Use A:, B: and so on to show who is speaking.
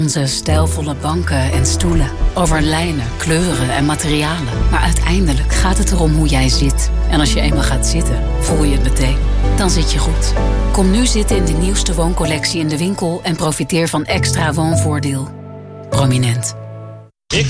A: Onze stijlvolle banken en stoelen. Over lijnen, kleuren en materialen. Maar uiteindelijk gaat het erom hoe jij zit. En als je eenmaal gaat zitten, voel je het meteen. Dan zit je goed. Kom nu zitten in de nieuwste wooncollectie in de winkel en profiteer van extra woonvoordeel. Prominent.